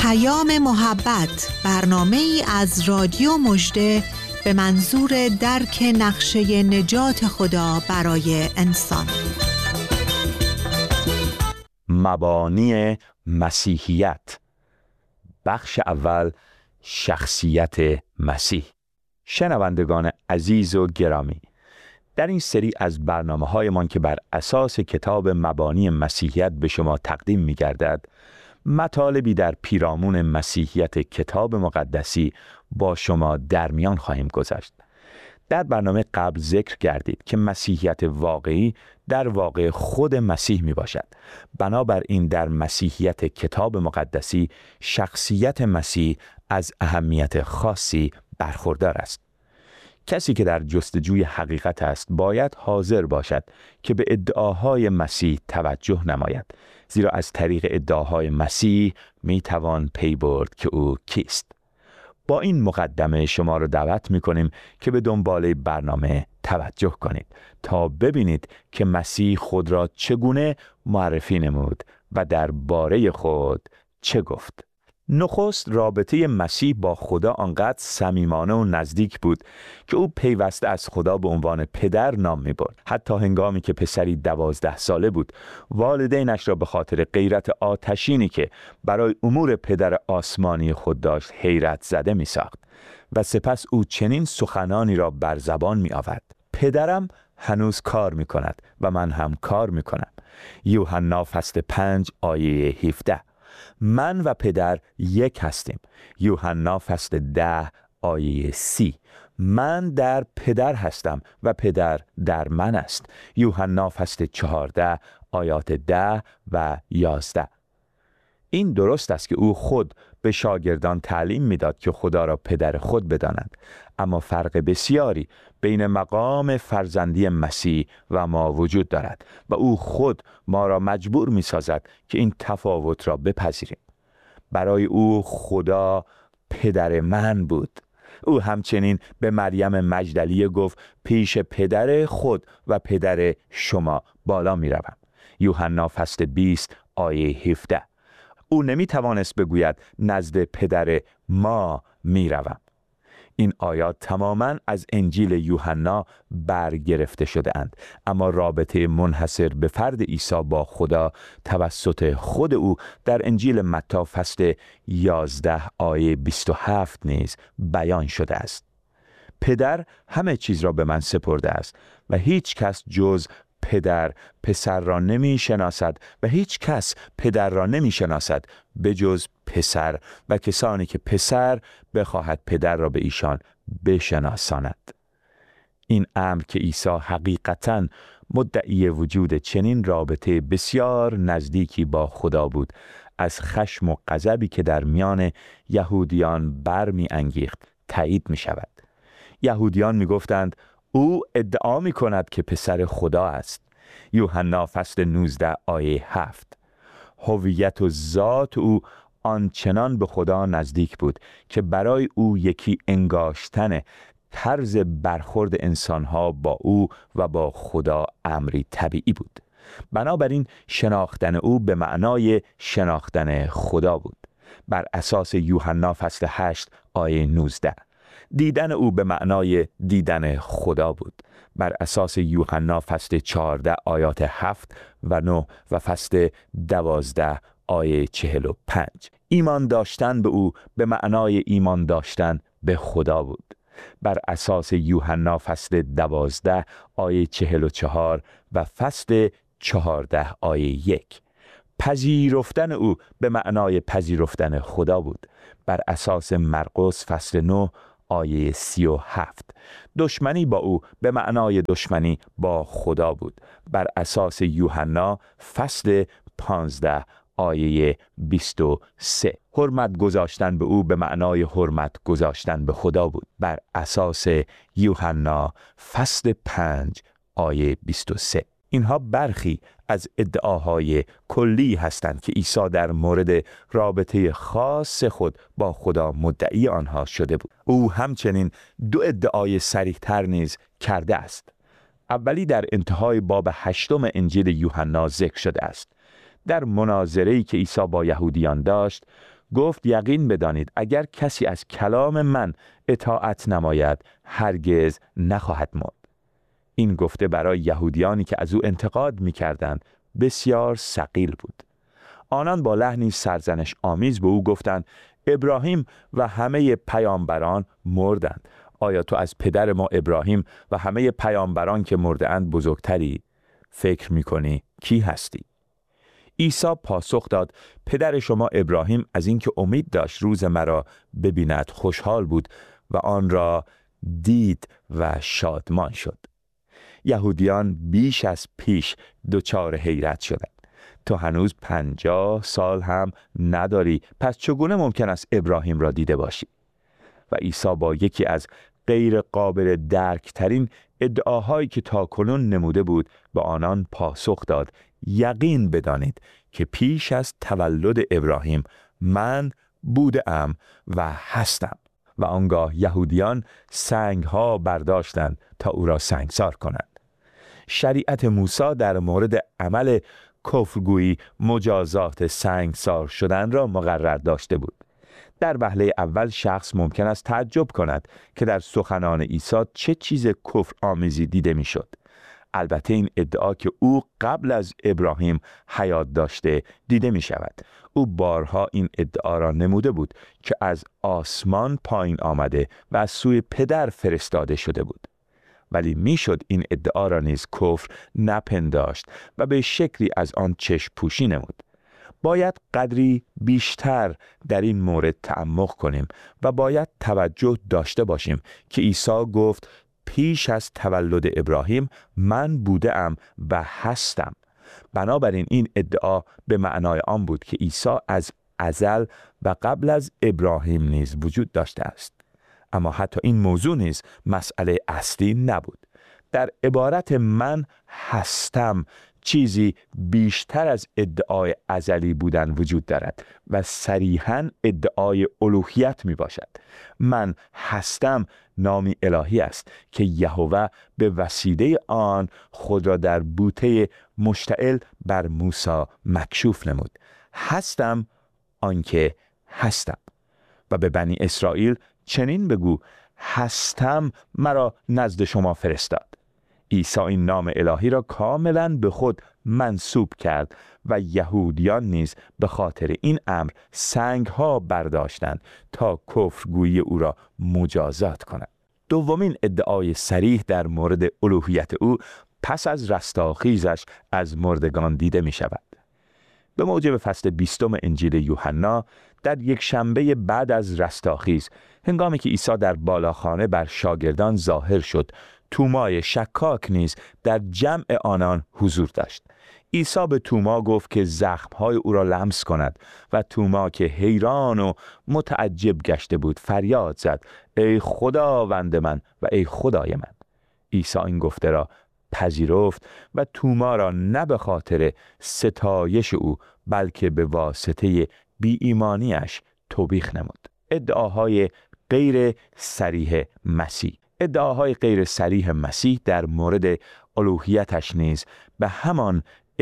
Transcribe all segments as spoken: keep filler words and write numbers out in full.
پیام محبت، برنامه‌ای از رادیو مژده به منظور درک نقشه نجات خدا برای انسان. مبانی مسیحیت، بخش اول، شخصیت مسیح. شنوندگان عزیز و گرامی، در این سری از برنامه‌هایمان که بر اساس کتاب مبانی مسیحیت به شما تقدیم می‌گردد، مطالبی در پیرامون مسیحیت کتاب مقدسی با شما در میان خواهیم گذاشت. در برنامه قبل ذکر گردید که مسیحیت واقعی در واقع خود مسیح می باشد. بنابراین در مسیحیت کتاب مقدسی شخصیت مسیح از اهمیت خاصی برخوردار است. کسی که در جستجوی حقیقت است باید حاضر باشد که به ادعاهای مسیح توجه نماید، زیرا از طریق ادعاهای مسیح می توان پی برد که او کیست. با این مقدمه شما را دعوت می کنیم که به دنبال برنامه توجه کنید تا ببینید که مسیح خود را چگونه معرفی نمود و درباره خود چه گفت. نخست رابطه مسیح با خدا آنقدر صمیمانه و نزدیک بود که او پیوسته از خدا به عنوان پدر نام می برد. حتی هنگامی که پسری دوازده ساله بود، والدینش را به خاطر غیرت آتشینی که برای امور پدر آسمانی خود داشت حیرت زده می ساخت و سپس او چنین سخنانی را بر زبان می آورد: پدرم هنوز کار می کند و من هم کار می کنم. یوحنا فصل پنج آیه هفده. من و پدر یک هستیم. یوحنا فصل ده آیه سی. من در پدر هستم و پدر در من است. یوحنا فصل چهارده آیات ده و یازده. این درست است که او خود به شاگردان تعلیم میداد که خدا را پدر خود بدانند، اما فرق بسیاری بین مقام فرزندی مسیح و ما وجود دارد و او خود ما را مجبور می سازد که این تفاوت را بپذیریم. برای او خدا پدر من بود. او همچنین به مریم مجدلیه گفت: پیش پدر خود و پدر شما بالا می روم. یوحنا فصل بیست آیه هفده. او نمی توانست بگوید نزد پدر ما می روم. این آیات تماماً از انجیل یوحنا برگرفته شده اند، اما رابطه منحصر به فرد عیسی با خدا توسط خود او در انجیل متی فصل یازده آیه بیست و هفت نیز بیان شده است. پدر همه چیز را به من سپرده است و هیچ کس جز پدر پسر را نمی شناسد و هیچ کس پدر را نمی شناسد به جز پسر و کسانی که پسر بخواهد پدر را به ایشان بشناساند. این امر که عیسی حقیقتاً مدعی وجود چنین رابطه بسیار نزدیکی با خدا بود، از خشم و غضبی که در میان یهودیان برمی انگیخت تایید می شود. یهودیان می گفتند او ادعا می کند که پسر خدا است. یوحنا فصل نوزده آیه هفت. هویت و ذات او آنچنان به خدا نزدیک بود که برای او یکی انگاشتن طرز برخورد انسانها با او و با خدا امری طبیعی بود. بنابراین شناختن او به معنای شناختن خدا بود. بر اساس یوحنا فصل هشت آیه نوزده. دیدن او به معنای دیدن خدا بود. بر اساس یوحنا فصل چهارده آیات هفت و نه و فصل دوازده آیه چهل و پنج. ایمان داشتن به او به معنای ایمان داشتن به خدا بود. بر اساس یوحنا فصل دوازده آیه چهل و چهار و فصل چهارده آیه یک. پذیرفتن او به معنای پذیرفتن خدا بود. بر اساس مرقس فصل نه آیه سی و هفت. دشمنی با او به معنای دشمنی با خدا بود. بر اساس یوحنا فصل پانزده آیه بیست و سه. حرمت گذاشتن به او به معنای حرمت گذاشتن به خدا بود. بر اساس یوحنا فصل پنج آیه بیست و سه. اینها برخی از ادعاهای کلی هستند که عیسی در مورد رابطه خاص خود با خدا مدعی آنها شده بود. او همچنین دو ادعای صریح‌تر نیز کرده است. اولی در انتهای باب هشتم انجیل یوحنا ذکر شده است. در مناظره‌ای که عیسی با یهودیان داشت، گفت یقین بدانید اگر کسی از کلام من اطاعت نماید هرگز نخواهد مرد. این گفته برای یهودیانی که از او انتقاد می‌کردند بسیار ثقیل بود. آنان با لحنی سرزنش آمیز به او گفتند ابراهیم و همه پیامبران مردند. آیا تو از پدر ما ابراهیم و همه پیامبران که مرده اند بزرگتری؟ فکر می‌کنی کی هستی؟ عیسی پاسخ داد پدر شما ابراهیم از اینکه امید داشت روز مرا ببیند خوشحال بود و آن را دید و شادمان شد. یهودیان بیش از پیش دچار حیرت شدند. تو هنوز پنجاه سال هم نداری، پس چگونه ممکن است ابراهیم را دیده باشی؟ و عیسی با یکی از غیر قابل درک ترین ادعاهایی که تاکنون نموده بود به آنان پاسخ داد یقین بدانید که پیش از تولد ابراهیم من بودم و هستم. و آنگاه یهودیان سنگ ها برداشتند تا او را سنگسار کنند. شریعت موسی در مورد عمل کفرگویی مجازات سنگسار شدن را مقرر داشته بود. در وهله اول شخص ممکن است تعجب کند که در سخنان عیسی چه چیز کفر آمیزی دیده می شد. البته این ادعا که او قبل از ابراهیم حیات داشته دیده می شود. او بارها این ادعا را نموده بود که از آسمان پایین آمده و از سوی پدر فرستاده شده بود. ولی میشد این ادعا را نیز کفر نپنداشت و به شکلی از آن چشم پوشی نمود. باید قدری بیشتر در این مورد تعمق کنیم و باید توجه داشته باشیم که عیسی گفت پیش از تولد ابراهیم من بودم و هستم. بنابراین این ادعا به معنای آن بود که عیسی از ازل و قبل از ابراهیم نیز وجود داشته است. اما حتی این موضوع نیز مسئله اصلی نبود. در عبارت من هستم چیزی بیشتر از ادعای ازلی بودن وجود دارد و صریحاً ادعای الوهیت می باشد. من هستم نامی الهی است که یهوه به وسیله آن خود را در بوته مشتعل بر موسی مکشوف نمود. هستم آنکه هستم. و به بنی اسرائیل چنین بگو هستم مرا نزد شما فرستاد. عیسی این نام الهی را کاملا به خود منسوب کرد و یهودیان نیز به خاطر این امر سنگ ها برداشتند تا کفرگویی او را مجازات کنند. دومین ادعای صریح در مورد الوهیت او پس از رستاخیزش از مردگان دیده می شود. به موجب فصل بیستم انجیل یوحنا در یک شنبه بعد از رستاخیز هنگامی که عیسی در بالاخانه بر شاگردان ظاهر شد تومای شکاک نیز در جمع آنان حضور داشت. عیسی به توما گفت که زخمهای او را لمس کند و توما که حیران و متعجب گشته بود فریاد زد ای خداوند من و ای خدای من. عیسی این گفته را پذیرفت و توما را نه به خاطر ستایش او بلکه به واسطه بی ایمانیش توبیخ نمود. ادعاهای غیر صریح مسیح ادعاهای غیر صریح مسیح در مورد الوهیتش نیز به همان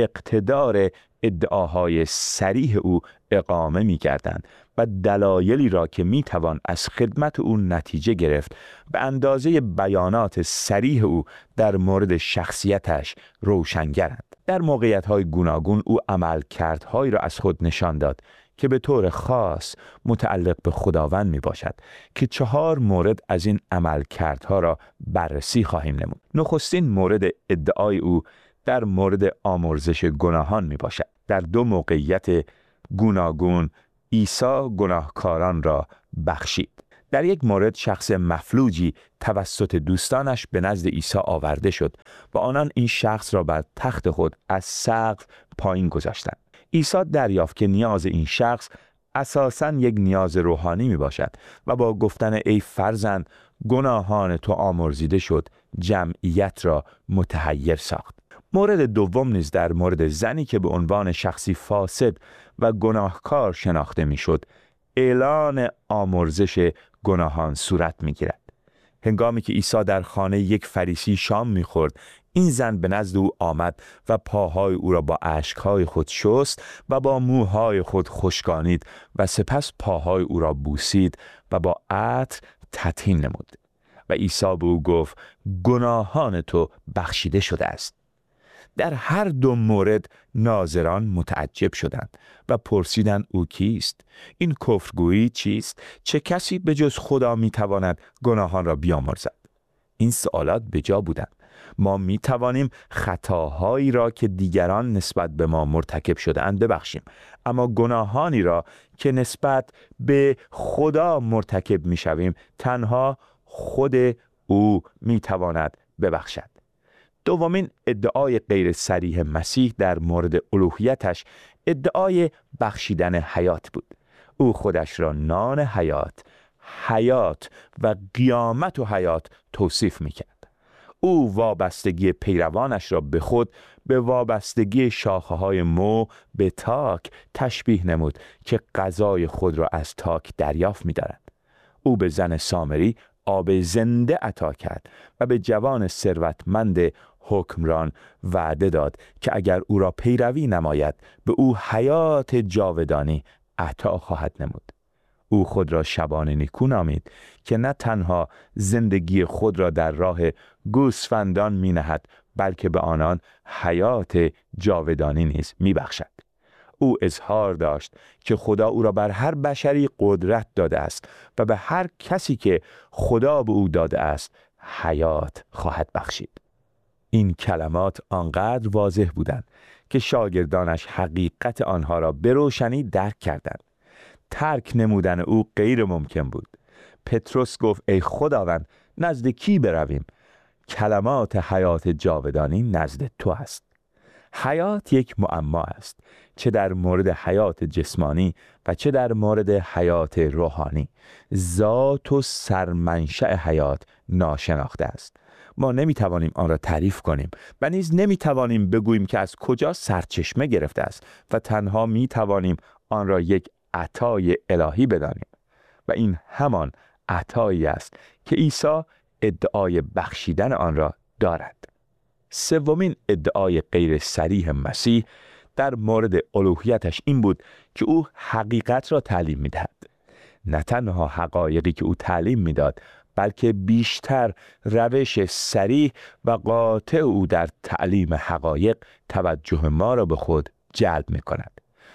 اقتدار ادعاهای صریح او اقامه می کردند و دلایلی را که می توان از خدمت او نتیجه گرفت به اندازه بیانات صریح او در مورد شخصیتش روشنگرند. در موقعیت‌های گوناگون او عملکردهایی را از خود نشان داد که به طور خاص متعلق به خداوند می باشد که چهار مورد از این عملکردها را بررسی خواهیم نمود. نخستین مورد ادعای او در مورد آمرزش گناهان می باشد. در دو موقعیت گوناگون عیسی گناهکاران را بخشید. در یک مورد شخص مفلوجی توسط دوستانش به نزد عیسی آورده شد و آنان این شخص را بر تخت خود از سقف پایین گذاشتند. عیسی دریافت که نیاز این شخص اساساً یک نیاز روحانی می باشد و با گفتن ای فرزند گناهان تو آمرزیده شد جمعیت را متحیر ساخت. مورد دوم نیز در مورد زنی که به عنوان شخصی فاسد و گناهکار شناخته می شد اعلان آمرزش گناهان صورت می گیرد. هنگامی که عیسی در خانه یک فریسی شام می خورد این زن به نزد او آمد و پاهای او را با اشکهای خود شست و با موهای خود خشکانید و سپس پاهای او را بوسید و با عطر تطهین نمود. و عیسی به او گفت گناهان تو بخشیده شده است. در هر دو مورد ناظران متعجب شدند و پرسیدند او کیست؟ این کفرگویی چیست؟ چه کسی به جز خدا میتواند گناهان را بیامرزد؟ این سوالات به جا بودند. ما می توانیم خطاهایی را که دیگران نسبت به ما مرتکب شده‌اند ببخشیم، اما گناهانی را که نسبت به خدا مرتکب می شویم تنها خود او می تواند ببخشد. دومین ادعای غیر صریح مسیح در مورد الوهیتش ادعای بخشیدن حیات بود. او خودش را نان حیات، حیات و قیامت و حیات توصیف می کرد. او وابستگی پیروانش را به خود به وابستگی شاخه های مو به تاک تشبیه نمود که غذای خود را از تاک دریافت می دارد. او به زن سامری آب زنده عطا کرد و به جوان ثروتمند حکمران وعده داد که اگر او را پیروی نماید به او حیات جاودانی عطا خواهد نمود. او خود را شبان نیکو نامید که نه تنها زندگی خود را در راه گوسفندان می نهد بلکه به آنان حیات جاودانی نیز می بخشد. او اظهار داشت که خدا او را بر هر بشری قدرت داده است و به هر کسی که خدا به او داده است حیات خواهد بخشید. این کلمات آنقدر واضح بودند که شاگردانش حقیقت آنها را به روشنی درک کردند. ترک نمودن او غیر ممکن بود. پتروس گفت ای خداوند نزد کی برویم؟ کلمات حیات جاودانی نزد تو است. حیات یک معما است، چه در مورد حیات جسمانی و چه در مورد حیات روحانی. ذات و سرمنشأ حیات ناشناخته است. ما نمیتوانیم آن را تعریف کنیم و نیز نمیتوانیم بگوییم که از کجا سرچشمه گرفته است و تنها میتوانیم آن را یک عطای الهی بدانیم و این همان عطایی است که عیسی ادعای بخشیدن آن را دارد. سومین ادعای غیر صریح مسیح در مورد الوهیتش این بود که او حقیقت را تعلیم می‌دهد. نه تنها حقایقی که او تعلیم می‌داد بلکه بیشتر روش صریح و قاطع او در تعلیم حقایق توجه ما را به خود جلب می‌کند.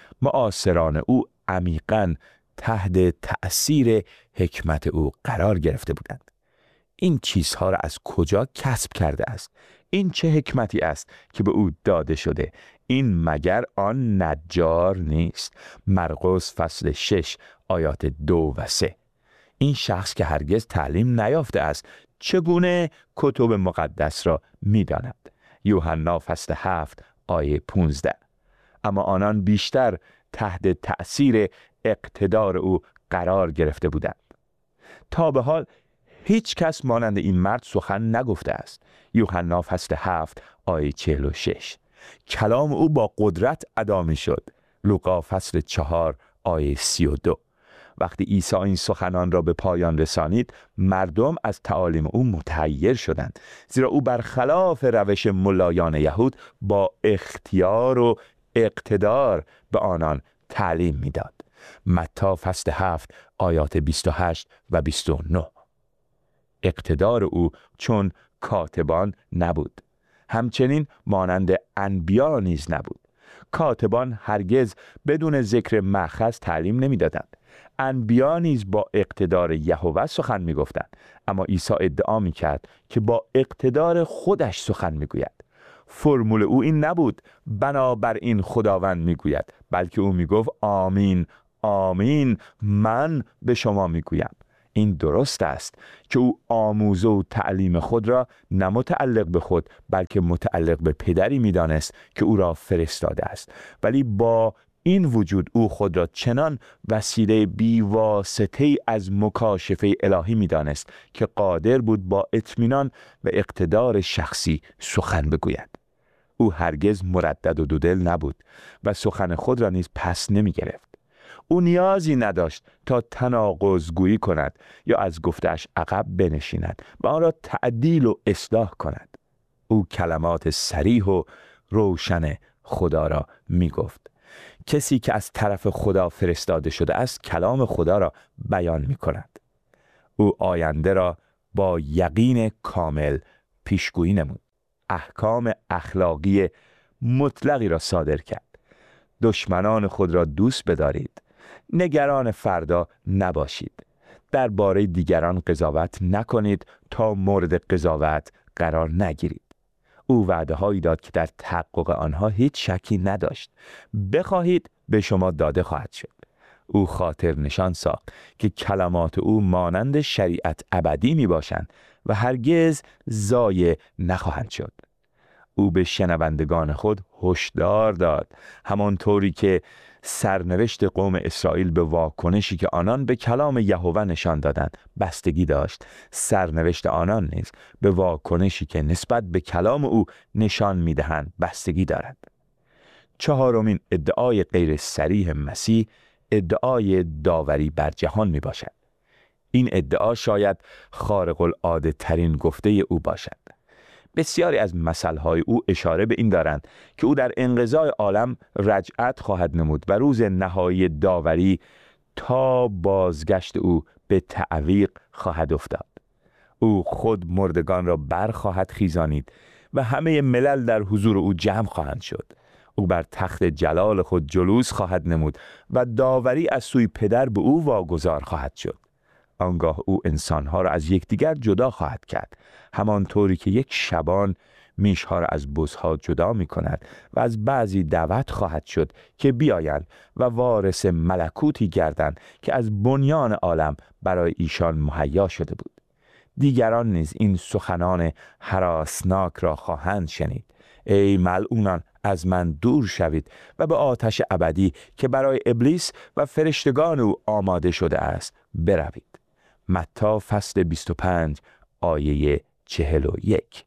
معاصران او عمیقاً تحت تأثیر حکمت او قرار گرفته بودند. این چیزها را از کجا کسب کرده است؟ این چه حکمتی است که به او داده شده؟ این مگر آن نجار نیست؟ مرقس فصل شش آیات دو و سه. این شخص که هرگز تعلیم نیافته است چگونه کتب مقدس را می‌داند؟ یوحنا فصل هفت آیه پانزده. اما آنان بیشتر تحت تأثیر اقتدار او قرار گرفته بودند. تا به حال هیچ کس مانند این مرد سخن نگفته است. یوحنا فصل هفت آیه چهل و شش. کلام او با قدرت ادا می شد. لوقا فصل چهار آیه سی و دو. وقتی عیسی این سخنان را به پایان رسانید مردم از تعالیم او متحیر شدند، زیرا او برخلاف روش ملایان یهود با اختیار و اقتدار به آنان تعلیم میداد. متی فصل هفت آیات بیست و هشت و بیست و نه. اقتدار او چون کاتبان نبود، همچنین مانند انبیا نیز نبود. کاتبان هرگز بدون ذکر مأخذ تعلیم نمیدادند. انبیا نیز با اقتدار یهوه سخن میگفتند، اما عیسی ادعا میکرد که با اقتدار خودش سخن میگوید. فرمول او این نبود بنابراین خداوند میگوید، بلکه او میگفت آمین آمین من به شما میگویم. این درست است که او آموزه و تعلیم خود را نه متعلق به خود بلکه متعلق به پدری میدانست که او را فرستاده است، ولی با این وجود او خود را چنان وسیله بیواسطه‌ای از مکاشفه الهی میدانست که قادر بود با اطمینان و اقتدار شخصی سخن بگوید. او هرگز مردد و دودل نبود و سخن خود را نیز پس نمی گرفت. او نیازی نداشت تا تناقض گویی کند یا از گفتش عقب بنشیند و آن را تعدیل و اصلاح کند. او کلمات صریح و روشن خدا را می گفت. کسی که از طرف خدا فرستاده شده است کلام خدا را بیان می کند. او آینده را با یقین کامل پیشگویی نمود. احکام اخلاقی مطلقی را صادر کرد. دشمنان خود را دوست بدارید. نگران فردا نباشید. درباره دیگران قضاوت نکنید تا مورد قضاوت قرار نگیرید. او وعده هایی داد که در تحقق آنها هیچ شکی نداشت. بخواهید به شما داده خواهد شد. او خاطر نشان ساخت که کلمات او مانند شریعت ابدی می باشند و هرگز ضایع نخواهند شد. او به شنوندگان خود هشدار داد، همانطوری که سرنوشت قوم اسرائیل به واکنشی که آنان به کلام یهوه نشان دادند بستگی داشت. سرنوشت آنان نیز به واکنشی که نسبت به کلام او نشان می‌دهند بستگی دارد. چهارمین ادعای غیر صریح مسیح ادعای داوری بر جهان می باشد. این ادعا شاید خارق العاده ترین گفته او باشد. بسیاری از مثلهای او اشاره به این دارند که او در انقضای عالم رجعت خواهد نمود و روز نهایی داوری تا بازگشت او به تعویق خواهد افتاد. او خود مردگان را برخواهد خیزانید و همه ملل در حضور او جمع خواهند شد. او بر تخت جلال خود جلوس خواهد نمود و داوری از سوی پدر به او واگذار خواهد شد. آنگاه او انسانها را از یکدیگر جدا خواهد کرد، همانطوری که یک شبان میشها را از بزها جدا می کند و از بعضی دعوت خواهد شد که بیایند و وارث ملکوتی گردند که از بنیان عالم برای ایشان مهیا شده بود. دیگران نیز این سخنان هراسناک را خواهند شنید: ای ملعونان، از من دور شوید و به آتش ابدی که برای ابلیس و فرشتگان او آماده شده است بروید. متی فصل بیست و پنج آیه چهل و یک.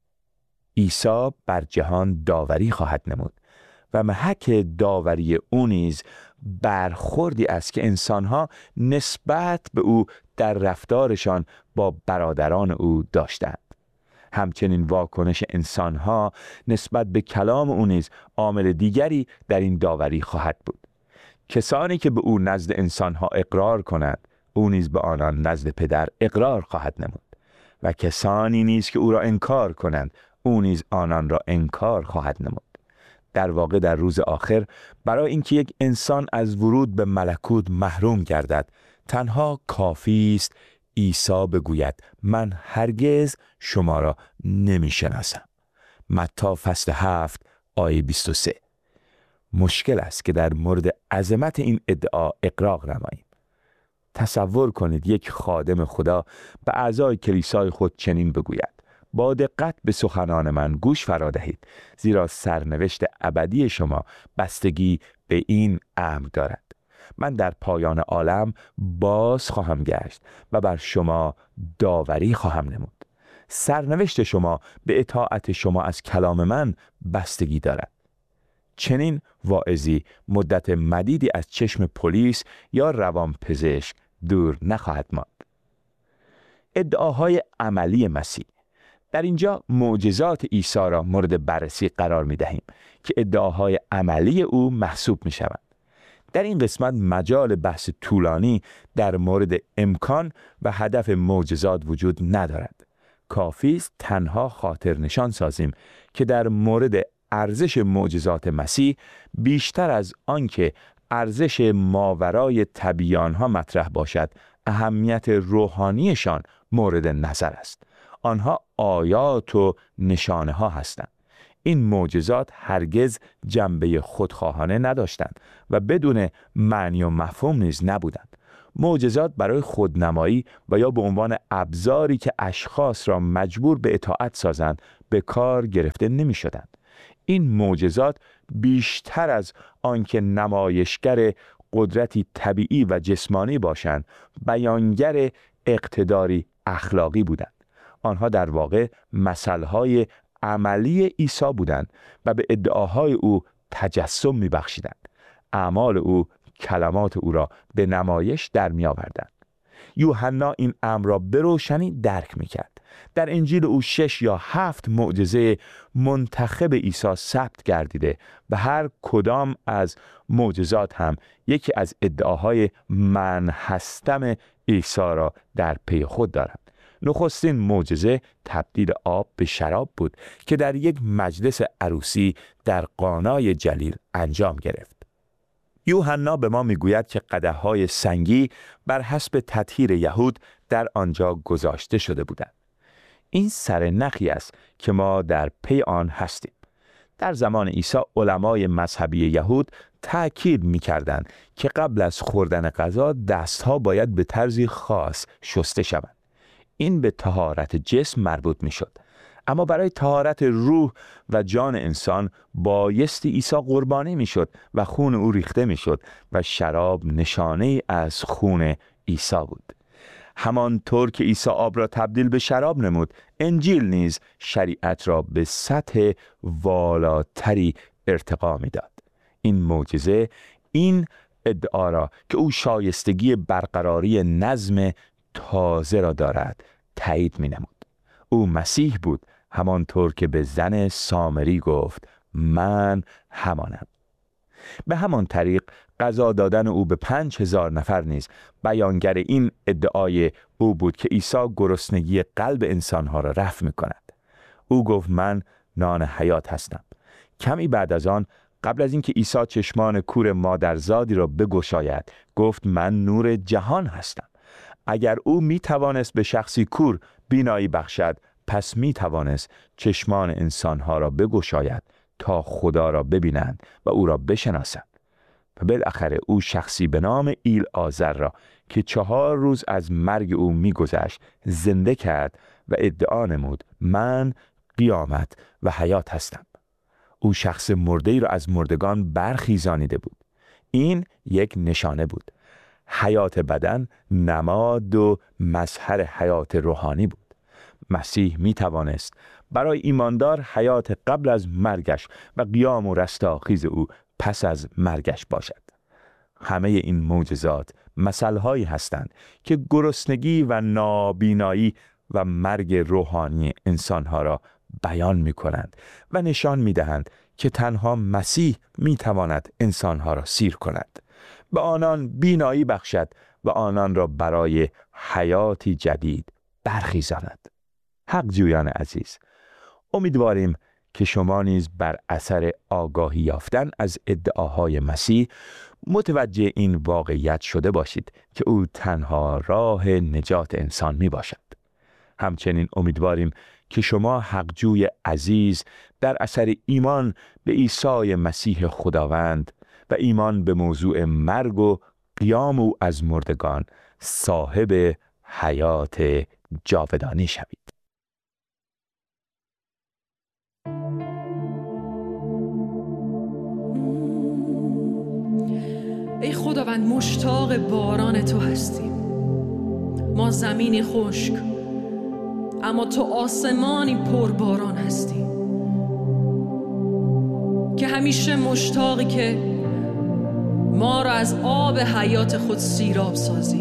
عیسی بر جهان داوری خواهد نمود و محک داوری او نیز برخوردی است که انسانها نسبت به او در رفتارشان با برادران او داشتند. همچنین واکنش انسانها نسبت به کلام او نیز عامل دیگری در این داوری خواهد بود. کسانی که به او نزد انسانها اقرار کنند، او نیز به آنان نزد پدر اقرار خواهد نمود، و کسانی نیز که او را انکار کنند، او نیز آنان را انکار خواهد نمود. در واقع در روز آخر برای اینکه یک انسان از ورود به ملکوت محروم گردد، تنها کافی است عیسی بگوید: من هرگز شما را نمی شناسم. متی فصل هفت آیه بیست و سه. مشکل است که در مورد عظمت این ادعا اقراق نماییم. تصور کنید یک خادم خدا به اعضای کلیسای خود چنین بگوید: با دقت به سخنان من گوش فرا دهید، زیرا سرنوشت ابدی شما بستگی به این امر دارد. من در پایان عالم باز خواهم گشت و بر شما داوری خواهم نمود. سرنوشت شما به اطاعت شما از کلام من بستگی دارد. چنین واعظی مدت مدیدی از چشم پلیس یا روانپزشک دور نخواهد ماند. ادعاهای عملی مسیح. در اینجا معجزات عیسی را مورد بررسی قرار می دهیم که ادعاهای عملی او محسوب می شوند. در این قسمت مجال بحث طولانی در مورد امکان و هدف معجزات وجود ندارد. کافی است تنها خاطر نشان سازیم که در مورد ارزش معجزات مسیح بیشتر از آنکه ارزش ماورای طبیعی آنها مطرح باشد، اهمیت روحانیشان مورد نظر است. آنها آیات و نشانه ها هستند. این معجزات هرگز جنبه خودخواهانه نداشتند و بدون معنی و مفهوم نیز نبودند. معجزات برای خودنمایی و یا به عنوان ابزاری که اشخاص را مجبور به اطاعت سازند به کار گرفته نمی شدند. این معجزات بیشتر از آنکه نمایشگر قدرتی طبیعی و جسمانی باشند، بیانگر اقتداری اخلاقی بودند. آنها در واقع مثلهای عملی عیسی بودند و به ادعاهای او تجسم می‌بخشیدند. اعمال او کلمات او را به نمایش در می‌آوردند. یوحنا این امر را به روشنی درک می‌کرد. در انجیل او شش یا هفت معجزه منتخب عیسی ثبت گردیده و هر کدام از معجزات هم یکی از ادعاهای من هستم عیسی را در پی خود دارد. نخستین معجزه تبدیل آب به شراب بود که در یک مجلس عروسی در قانای جلیل انجام گرفت. یوحنا به ما میگوید که قدح‌های سنگی بر حسب تطهیر یهود در آنجا گذاشته شده بودند. این سرنخی است که ما در پی آن هستیم. در زمان عیسی علمای مذهبی یهود تأکید می‌کردند که قبل از خوردن غذا دستها باید به طرزی خاص شسته شوند. این به طهارت جسم مربوط می‌شد. اما برای طهارت روح و جان انسان بایستی عیسی قربانی می‌شد و خون او ریخته می‌شد و شراب نشانه‌ای از خون عیسی بود. همانطور که عیسی آب را تبدیل به شراب نمود، انجیل نیز شریعت را به سطح والاتری ارتقا می‌داد. این معجزه این ادعا را که او شایستگی برقراری نظم تازه را دارد تایید می‌نمود. او مسیح بود، همانطور که به زن سامری گفت من همانم. به همان طریق غذا دادن او به پنج هزار نفر نیز بیانگر این ادعای او بود که عیسی گرسنگی قلب انسانها را رفع می کند. او گفت من نان حیات هستم. کمی بعد از آن، قبل از اینکه عیسی چشمان کور مادرزادی را بگشاید، گفت من نور جهان هستم. اگر او می توانست به شخصی کور بینایی بخشد، پس می توانست چشمان انسانها را بگشاید تا خدا را ببینند و او را بشناسند. و بالاخره او شخصی به نام ایل آزر را که چهار روز از مرگ او می گذشت زنده کرد و ادعا نمود من قیامت و حیات هستم. او شخص مرده‌ای را از مردگان برخیزانیده بود. این یک نشانه بود. حیات بدن نماد و مظهر حیات روحانی بود. مسیح می توانست برای ایماندار حیات قبل از مرگش و قیام و رستاخیز او پس از مرگش باشد. همه این معجزات مثالهایی هستند که گرسنگی و نابینایی و مرگ روحانی انسانها را بیان می کنند و نشان می دهند که تنها مسیح می تواند انسانها را سیر کند، به آنان بینایی بخشد و آنان را برای حیاتی جدید برخیزاند. حق جویان عزیز، امیدواریم که شما نیز بر اثر آگاهی یافتن از ادعاهای مسیح متوجه این واقعیت شده باشید که او تنها راه نجات انسان می باشد. همچنین امیدواریم که شما حقجوی عزیز در اثر ایمان به عیسی مسیح خداوند و ایمان به موضوع مرگ و قیام او از مردگان صاحب حیات جاودانی شوید. ای خداوند، مشتاق باران تو هستیم. ما زمینی خشک، اما تو آسمانی پر باران هستی که همیشه مشتاقی که ما را از آب حیات خود سیراب سازی.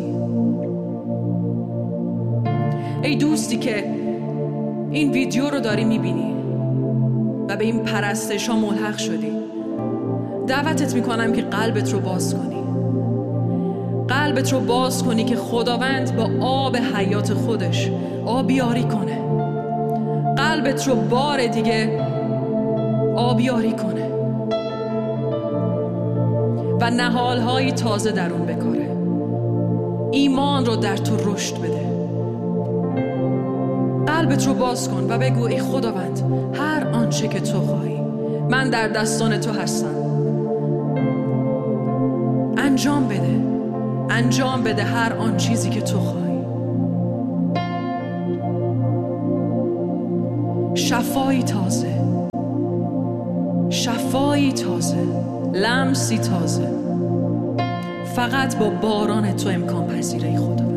ای دوستی که این ویدیو رو داری میبینی و به این پرستش ها ملحق شدی، دعوتت میکنم که قلبت رو باز کنی. قلبت رو باز کنی که خداوند با آب حیات خودش آبیاری کنه. قلبت رو بار دیگه آبیاری کنه و نهالهای تازه در اون بکاره. ایمان رو در تو رشد بده. قلبت رو باز کن و بگو ای خداوند، هر آنچه که تو خواهی من در دستان تو هستم. انجام بده، انجام بده هر آن چیزی که تو خواهی. شفایی تازه، شفایی تازه، لمسی تازه، فقط با باران تو امکان پذیره ای خداوند.